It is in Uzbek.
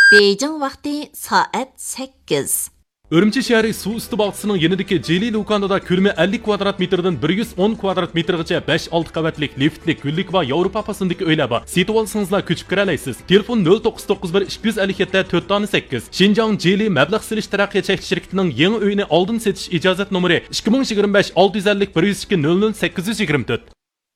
Beijing vaqti soat 8. Urumchi shahri suv usti bog'chisining yanidagi Jeli do'konida ko'lami 50 kvadrat metrdan 110 kvadrat metrgacha 5-6 qavatlik liftli kunlik va Yevropa fasındagi uylar bor. Setib olsangizlar ko'chib kira olasiz. Telefon 0991 257 408. Xinjiang Jeli mablag' silish taraqqiyot cheklash shirkatining yangi uyini oldin setish ijozat nomeri 2025 650 102 00 824.